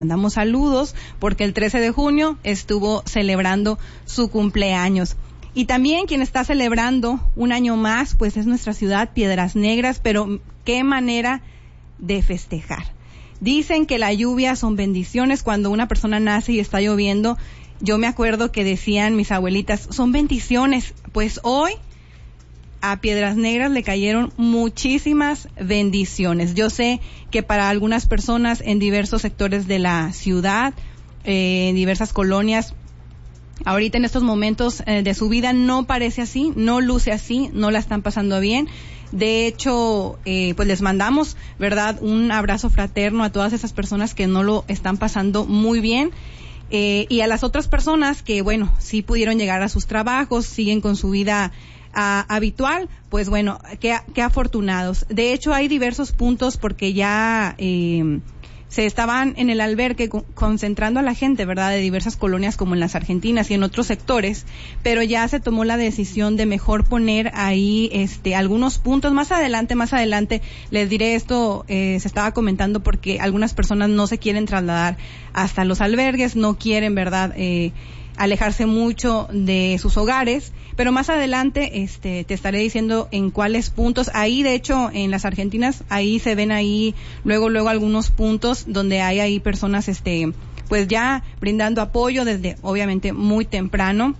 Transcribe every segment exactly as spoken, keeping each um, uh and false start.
mandamos saludos porque el trece de junio estuvo celebrando su cumpleaños. Y también quien está celebrando un año más, pues es nuestra ciudad, Piedras Negras, pero qué manera de festejar. Dicen que la lluvia son bendiciones. Cuando una persona nace y está lloviendo, yo me acuerdo que decían mis abuelitas, son bendiciones. Pues hoy a Piedras Negras le cayeron muchísimas bendiciones. Yo sé que para algunas personas en diversos sectores de la ciudad, eh, en diversas colonias, ahorita en estos momentos eh, de su vida no parece así, no luce así, no la están pasando bien. De hecho, eh, pues les mandamos, ¿verdad?, un abrazo fraterno a todas esas personas que no lo están pasando muy bien. Eh, y a las otras personas que, bueno, sí pudieron llegar a sus trabajos, siguen con su vida a, habitual, pues bueno, qué, qué afortunados. De hecho, hay diversos puntos porque ya eh, se estaban en el albergue co- concentrando a la gente, ¿verdad?, de diversas colonias como en las Argentinas y en otros sectores, pero ya se tomó la decisión de mejor poner ahí este algunos puntos. Más adelante, más adelante les diré esto, eh, se estaba comentando porque algunas personas no se quieren trasladar hasta los albergues, no quieren, ¿verdad?, eh, alejarse mucho de sus hogares, pero más adelante este te estaré diciendo en cuáles puntos. Ahí, de hecho, en las Argentinas, ahí se ven ahí luego luego algunos puntos donde hay ahí personas este pues ya brindando apoyo desde obviamente muy temprano.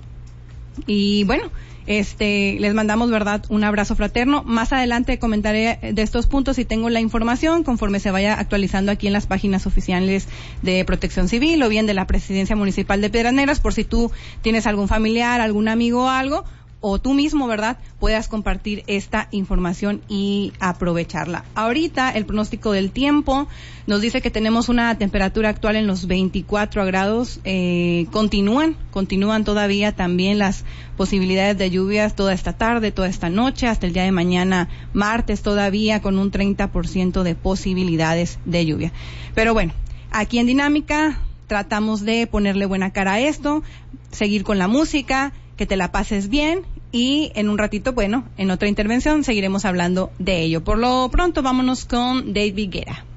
Y bueno, este les mandamos, verdad, un abrazo fraterno. Más adelante comentaré de estos puntos y tengo la información conforme se vaya actualizando aquí en las páginas oficiales de Protección Civil o bien de la Presidencia Municipal de Piedras Negras, por si tú tienes algún familiar, algún amigo o algo, o tú mismo, ¿verdad?, puedas compartir esta información y aprovecharla. Ahorita el pronóstico del tiempo nos dice que tenemos una temperatura actual en los veinticuatro grados, eh, continúan, continúan todavía también las posibilidades de lluvias toda esta tarde, toda esta noche, hasta el día de mañana, martes todavía con un treinta por ciento de posibilidades de lluvia. Pero bueno, aquí en Dinámica tratamos de ponerle buena cara a esto, seguir con la música, que te la pases bien y en un ratito, bueno, en otra intervención seguiremos hablando de ello. Por lo pronto, vámonos con David Guetta.